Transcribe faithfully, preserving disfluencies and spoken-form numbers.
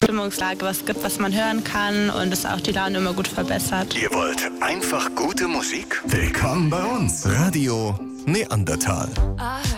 Stimmungslage was gibt, was man hören kann und es auch die Laune immer gut verbessert. Ihr wollt einfach gute Musik? Willkommen bei uns. Radio Neandertal.